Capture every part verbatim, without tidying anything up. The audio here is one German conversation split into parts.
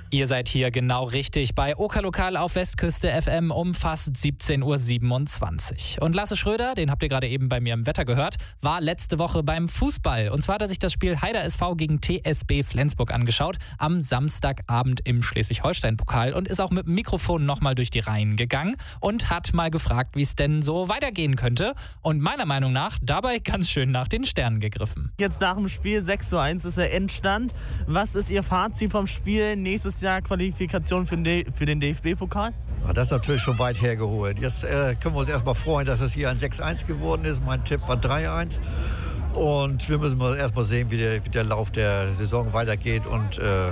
Ihr seid hier genau richtig bei Oker Lokal auf Westküste F M um fast siebzehn Uhr siebenundzwanzig. Und Lasse Schröder, den habt ihr gerade eben bei mir im Wetter gehört, war letzte Woche beim Fußball. Und zwar hat er sich das Spiel Heider S V gegen T S B Flensburg angeschaut, am Samstagabend im Schleswig-Holstein-Pokal und ist auch mit dem Mikrofon nochmal durch die Reihen gegangen und hat mal gefragt, wie es denn so weitergehen könnte. Und meiner Meinung nach dabei ganz schön nach den Sternen gegriffen. Jetzt nach dem Spiel sechs zu eins ist der Endstand. Was ist Ihr Fazit vom Spiel? Nächstes Jahr Qualifikation für den, D- für den D F B-Pokal? Das ist natürlich schon weit hergeholt. Jetzt äh, können wir uns erstmal freuen, dass es hier ein sechs eins geworden ist. Mein Tipp war drei eins. Und wir müssen mal erstmal sehen, wie der, wie der Lauf der Saison weitergeht. Und äh,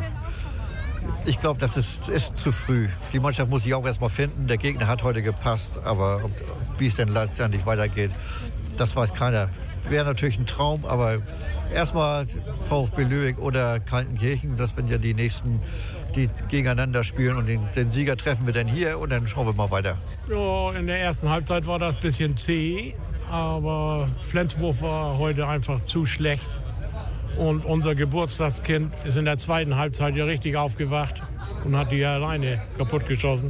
ich glaube, das ist, ist zu früh. Die Mannschaft muss sich auch erstmal finden. Der Gegner hat heute gepasst. Aber ob, wie es denn letztendlich weitergeht, das weiß keiner. Wäre natürlich ein Traum, aber erstmal VfB Lübeck oder Kaltenkirchen, das sind ja die nächsten, die gegeneinander spielen. Und den, den Sieger treffen wir dann hier und dann schauen wir mal weiter. Ja, in der ersten Halbzeit war das ein bisschen zäh, aber Flensburg war heute einfach zu schlecht. Und unser Geburtstagskind ist in der zweiten Halbzeit ja richtig aufgewacht und hat die alleine kaputt geschossen.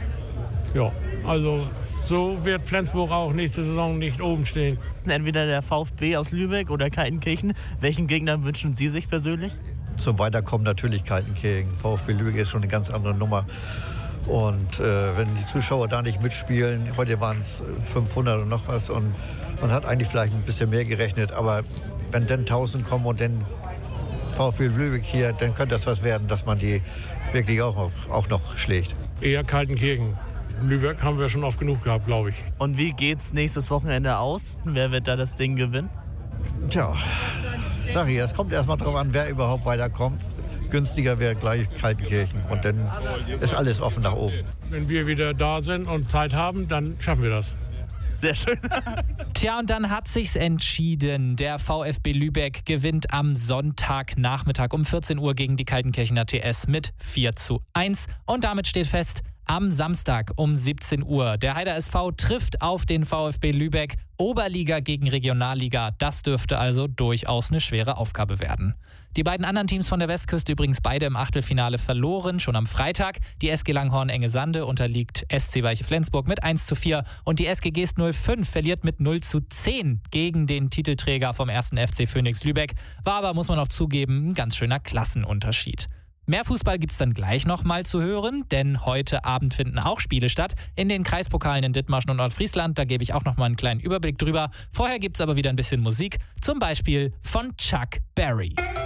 Ja, also so wird Flensburg auch nächste Saison nicht oben stehen. Entweder der VfB aus Lübeck oder Kaltenkirchen. Welchen Gegner wünschen Sie sich persönlich? Zum Weiterkommen natürlich Kaltenkirchen. VfB Lübeck ist schon eine ganz andere Nummer. Und äh, wenn die Zuschauer da nicht mitspielen, heute waren es fünfhundert und noch was. Und man hat eigentlich vielleicht ein bisschen mehr gerechnet. Aber wenn dann tausend kommen und dann VfB Lübeck hier, dann könnte das was werden, dass man die wirklich auch noch, auch noch schlägt. Eher Kaltenkirchen. Lübeck haben wir schon oft genug gehabt, glaube ich. Und wie geht's nächstes Wochenende aus? Wer wird da das Ding gewinnen? Tja, sag ich, es kommt erstmal drauf an, wer überhaupt weiterkommt. Günstiger wäre gleich Kaltenkirchen und dann ist alles offen nach oben. Wenn wir wieder da sind und Zeit haben, dann schaffen wir das. Sehr schön. Tja, und dann hat sich's entschieden. Der VfB Lübeck gewinnt am Sonntagnachmittag um vierzehn Uhr gegen die Kaltenkirchener T S mit vier zu eins. Und damit steht fest, am Samstag um siebzehn Uhr. Der Heider S V trifft auf den VfB Lübeck. Oberliga gegen Regionalliga. Das dürfte also durchaus eine schwere Aufgabe werden. Die beiden anderen Teams von der Westküste übrigens beide im Achtelfinale verloren, schon am Freitag. Die S G Langhorn-Engesande unterliegt S C Weiche Flensburg mit eins zu vier und die S G Geest null fünf verliert mit null zu zehn gegen den Titelträger vom ersten F C Phoenix Lübeck. War aber, muss man auch zugeben, ein ganz schöner Klassenunterschied. Mehr Fußball gibt's dann gleich noch mal zu hören, denn heute Abend finden auch Spiele statt in den Kreispokalen in Dithmarschen und Nordfriesland. Da gebe ich auch noch mal einen kleinen Überblick drüber. Vorher gibt's aber wieder ein bisschen Musik, zum Beispiel von Chuck Berry.